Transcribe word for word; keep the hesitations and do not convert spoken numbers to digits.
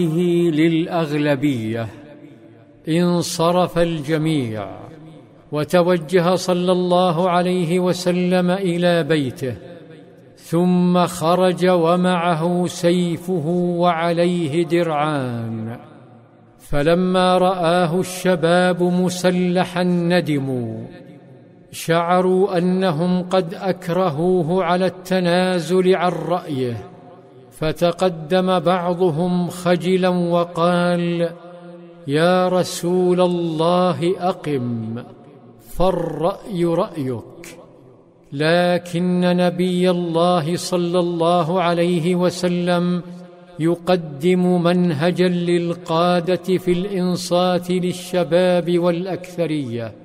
للأغلبية انصرف الجميع، وتوجه صلى الله عليه وسلم إلى بيته، ثم خرج ومعه سيفه وعليه درعان. فلما رآه الشباب مسلحا ندموا، شعروا أنهم قد أكرهوه على التنازل عن رأيه، فتقدم بعضهم خجلا وقال: يا رسول الله أقم، فالرأي رأيك. لكن نبي الله صلى الله عليه وسلم يقدم منهجا للقادة في الإنصات للشباب والأكثرية،